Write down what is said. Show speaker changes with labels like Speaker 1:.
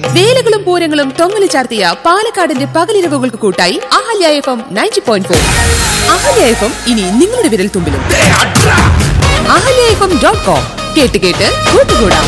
Speaker 1: വേലകളും പൂരങ്ങളും തൊങ്ങലു ചാർത്തിയ പാലക്കാടിന്റെ പകലിരവുകൾക്ക് കൂട്ടായി അഹല്യ FM 90.4. അഹല്യ FM ഇനി നിങ്ങളുടെ വിരൽ തുമ്പിലും. ahല്യ FM.com കേട്ട് കേട്ട് കൂട്ടുകൂടാം.